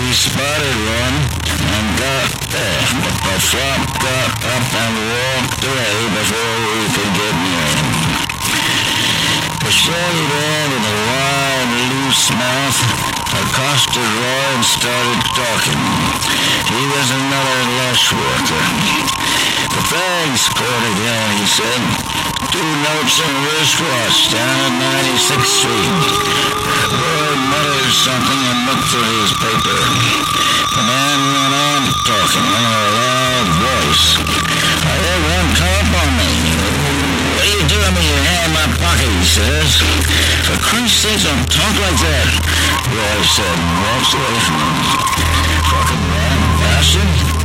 He spotted one and got there, but the flop got up and walked away before we could get near him. The shaggy dog with a wide, loose mouth accosted Roy and started talking. He was another lush worker. "The fag's caught again," he said. "2 notes and a wristwatch down at 96th Street. Roy muttered something and looked through his paper. The man went on talking in a loud voice. "I had one come up on me. 'What are you doing with your hand in my pocket?' he says. 'For Christ's sake, don't talk like that,' Roy said and walked away from him. 'Fucking rat bastard.'